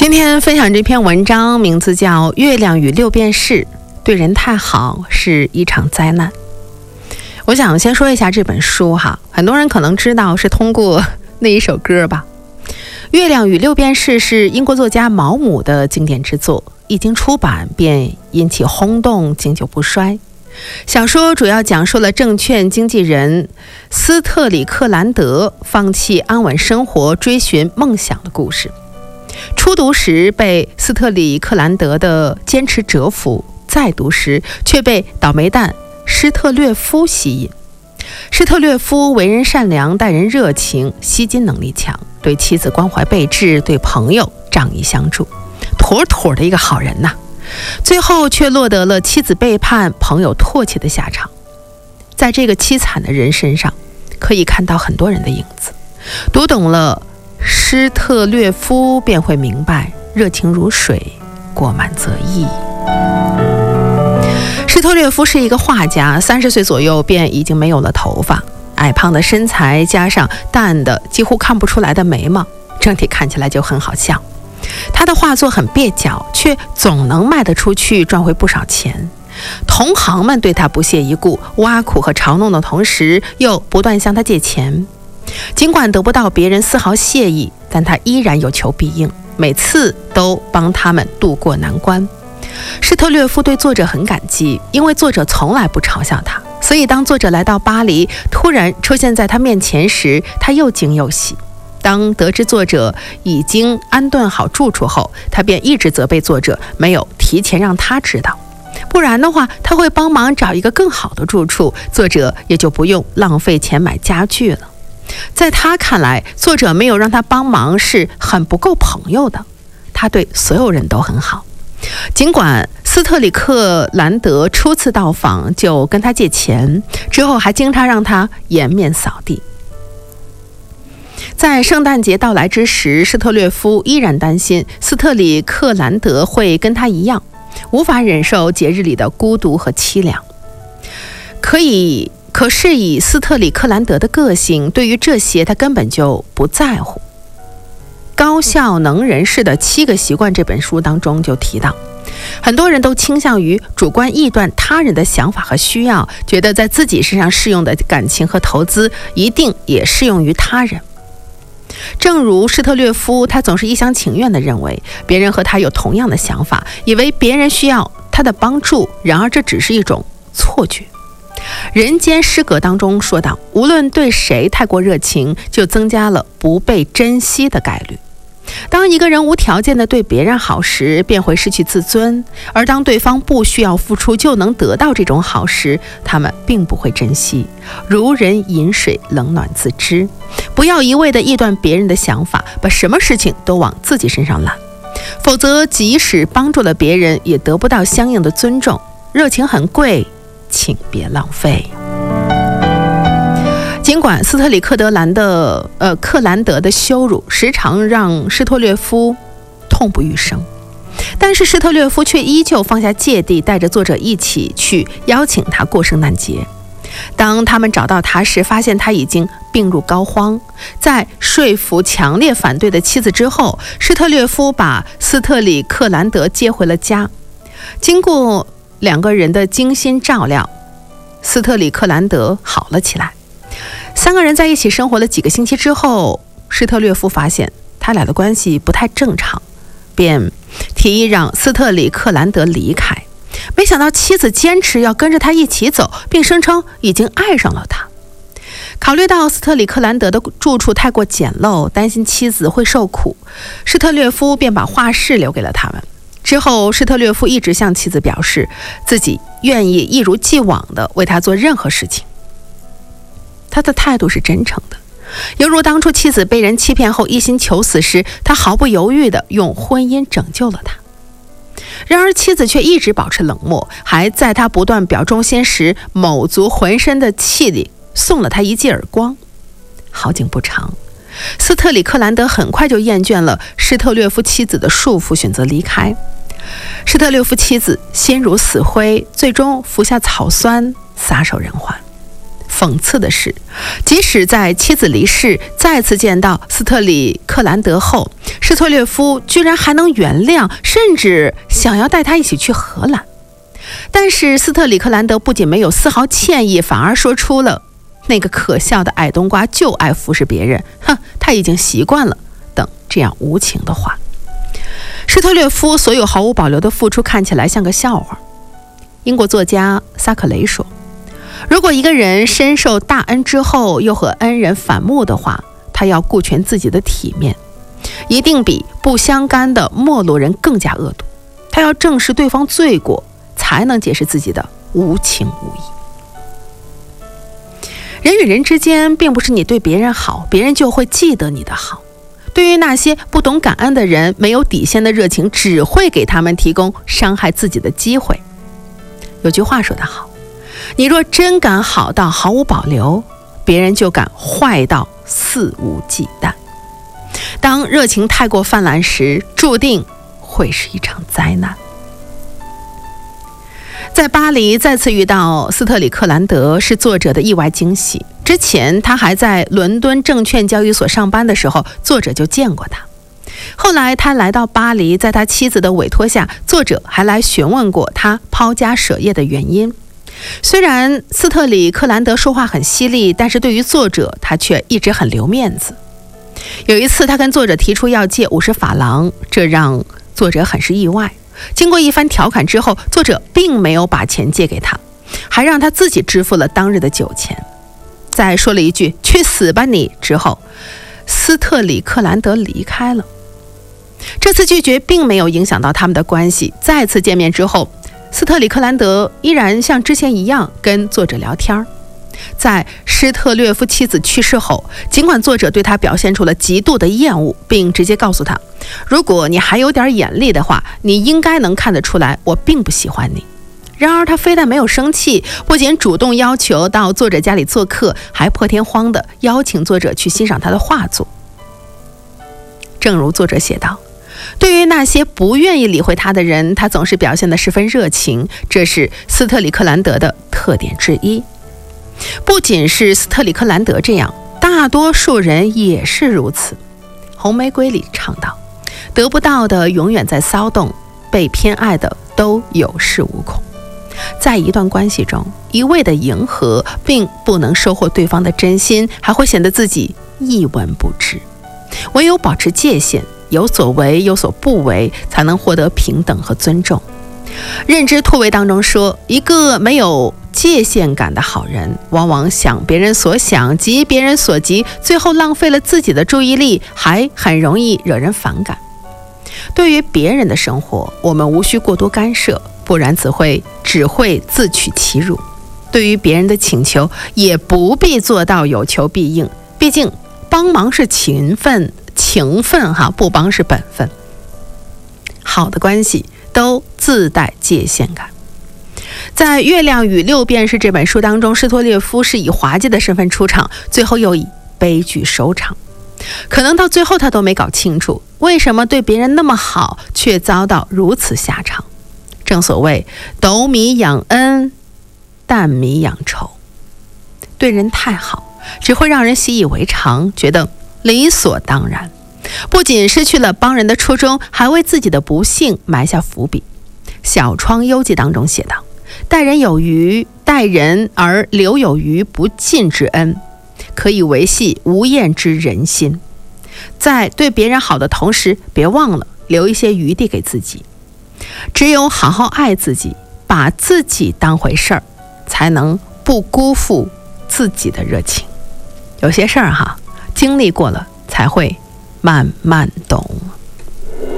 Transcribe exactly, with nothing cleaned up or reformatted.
今天分享这篇文章，名字叫《月亮与六便士》，对人太好是一场灾难。我想先说一下这本书哈，很多人可能知道是通过那一首歌吧。《月亮与六便士》是英国作家毛姆的经典之作，一经出版便引起轰动，经久不衰。小说主要讲述了证券经纪人斯特里克兰德放弃安稳生活，追寻梦想的故事。初读时被斯特里克兰德的坚持折服，再读时却被倒霉蛋施特略夫吸引。施特略夫为人善良，待人热情，吸金能力强，对妻子关怀备至，对朋友仗义相助，妥妥的一个好人呐。最后却落得了妻子背叛、朋友唾弃的下场。在这个凄惨的人身上，可以看到很多人的影子。读懂了施特略夫，便会明白，热情如水，过满则溢。施特略夫是一个画家，三十岁左右便已经没有了头发，矮胖的身材加上淡的几乎看不出来的眉毛，整体看起来就很好笑。他的画作很蹩脚，却总能卖得出去，赚回不少钱。同行们对他不屑一顾，挖苦和嘲弄的同时，又不断向他借钱。尽管得不到别人丝毫谢意，但他依然有求必应，每次都帮他们渡过难关。施特略夫对作者很感激，因为作者从来不嘲笑他，所以当作者来到巴黎，突然出现在他面前时，他又惊又喜。当得知作者已经安顿好住处后，他便一直责备作者没有提前让他知道，不然的话他会帮忙找一个更好的住处，作者也就不用浪费钱买家具了。在他看来，作者没有让他帮忙是很不够朋友的。他对所有人都很好，尽管斯特里克兰德初次到访就跟他借钱，之后还经常让他颜面扫地。在圣诞节到来之时，施特略夫依然担心斯特里克兰德会跟他一样，无法忍受节日里的孤独和凄凉。可以可是以斯特里克兰德的个性，对于这些他根本就不在乎。高效能人士的七个习惯这本书当中就提到，很多人都倾向于主观臆断他人的想法和需要，觉得在自己身上适用的感情和投资一定也适用于他人。正如施特略夫，他总是一厢情愿地认为别人和他有同样的想法，以为别人需要他的帮助，然而这只是一种错觉。人间失格当中说道，无论对谁太过热情，就增加了不被珍惜的概率。当一个人无条件地对别人好时，便会失去自尊，而当对方不需要付出就能得到这种好时，他们并不会珍惜。如人饮水，冷暖自知。不要一味地臆断别人的想法，把什么事情都往自己身上揽，否则即使帮助了别人，也得不到相应的尊重。热情很贵，请别浪费。尽管斯特里克德兰的呃克兰德的羞辱时常让施特略夫痛不欲生，但是施特略夫却依旧放下芥蒂，带着作者一起去邀请他过圣诞节。当他们找到他时，发现他已经病入膏肓。在说服强烈反对的妻子之后，施特略夫把斯特里克兰德接回了家。经过两个人的精心照料，斯特里克兰德好了起来。三个人在一起生活了几个星期之后，施特略夫发现他俩的关系不太正常，便提议让斯特里克兰德离开。没想到妻子坚持要跟着他一起走，并声称已经爱上了他。考虑到斯特里克兰德的住处太过简陋，担心妻子会受苦，施特略夫便把画室留给了他们。之后施特略夫一直向妻子表示自己愿意一如既往地为他做任何事情。他的态度是真诚的，犹如当初妻子被人欺骗后一心求死时，他毫不犹豫地用婚姻拯救了他。然而妻子却一直保持冷漠，还在他不断表忠心时卯足浑身的气力送了他一记耳光。好景不长，斯特里克兰德很快就厌倦了施特略夫妻子的束缚，选择离开。施特略夫妻子心如死灰，最终服下草酸，撒手人寰。 讽刺的是，即使在妻子离世再次见到斯特里克兰德后，施托略夫居然还能原谅，甚至想要带他一起去荷兰。但是斯特里克兰德不仅没有丝毫歉意，反而说出了那个可笑的矮冬瓜就爱服侍别人，哼，他已经习惯了等这样无情的话。施特略夫所有毫无保留的付出看起来像个笑话。英国作家萨克雷说，如果一个人深受大恩之后又和恩人反目的话，他要顾全自己的体面，一定比不相干的陌路人更加恶毒。他要正视对方罪过，才能解释自己的无情无义。人与人之间并不是你对别人好，别人就会记得你的好。对于那些不懂感恩的人，没有底线的热情只会给他们提供伤害自己的机会。有句话说得好，你若真敢好到毫无保留，别人就敢坏到肆无忌惮。当热情太过泛滥时，注定会是一场灾难。在巴黎再次遇到斯特里克兰德是作者的意外惊喜。之前他还在伦敦证券交易所上班的时候，作者就见过他。后来他来到巴黎，在他妻子的委托下，作者还来询问过他抛家舍业的原因。虽然斯特里克兰德说话很犀利，但是对于作者他却一直很留面子。有一次他跟作者提出要借五十法郎，这让作者很是意外。经过一番调侃之后，作者并没有把钱借给他，还让他自己支付了当日的酒钱。在说了一句去死吧你之后，斯特里克兰德离开了。这次拒绝并没有影响到他们的关系。再次见面之后，斯特里克兰德依然像之前一样跟作者聊天。在施特略夫妻子去世后，尽管作者对他表现出了极度的厌恶，并直接告诉他，如果你还有点眼力的话，你应该能看得出来我并不喜欢你。然而他非但没有生气，不仅主动要求到作者家里做客，还破天荒地邀请作者去欣赏他的画作。正如作者写道，对于那些不愿意理会他的人，他总是表现得十分热情，这是斯特里克兰德的特点之一。不仅是斯特里克兰德这样，大多数人也是如此。红玫瑰里唱道，得不到的永远在骚动，被偏爱的都有恃无恐。在一段关系中，一味的迎合并不能收获对方的真心，还会显得自己一文不值。唯有保持界限，有所为有所不为，才能获得平等和尊重。认知突围当中说，一个没有界限感的好人，往往想别人所想，急别人所急，最后浪费了自己的注意力，还很容易惹人反感。对于别人的生活，我们无需过多干涉，不然只会只会自取其辱。对于别人的请求，也不必做到有求必应，毕竟帮忙是情分，情分哈，不帮是本分。好的关系都自带界限感。在《月亮与六便士》这本书当中，施托略夫是以滑稽的身份出场，最后又以悲剧收场。可能到最后他都没搞清楚，为什么对别人那么好，却遭到如此下场。正所谓斗米养恩，担米养仇。对人太好，只会让人习以为常，觉得理所当然。不仅失去了帮人的初衷，还为自己的不幸埋下伏笔。小窗幽记当中写道，待人有余，待人而留有余不尽之恩，可以维系无厌之人心。在对别人好的同时，别忘了留一些余地给自己。只有好好爱自己，把自己当回事儿，才能不辜负自己的热情。有些事儿哈，经历过了才会慢慢懂。